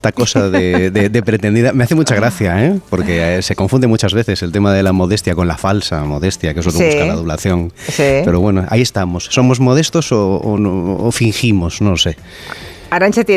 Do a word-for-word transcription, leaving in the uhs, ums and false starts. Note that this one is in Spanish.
Esta cosa de, de, de pretendida me hace mucha gracia, ¿eh? Porque eh, se confunde muchas veces el tema de la modestia con la falsa modestia, que es lo que Sí. busca la adulación. Sí. Pero bueno, ahí estamos. ¿Somos modestos o, o, no- o fingimos? No lo sé. Arantxa tiene